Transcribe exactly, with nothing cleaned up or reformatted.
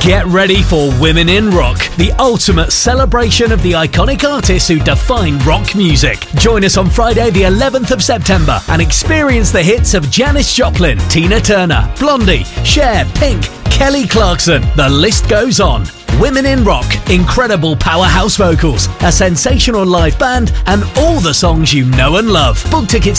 Get ready for Women in Rock, the ultimate celebration of the iconic artists who define rock music. Join us on Friday the eleventh of September and experience the hits of Janis Joplin, Tina Turner, Blondie, Cher, Pink, Kelly Clarkson. The list goes on. Women in Rock, incredible powerhouse vocals, a sensational live band, and all the songs you know and love. Book tickets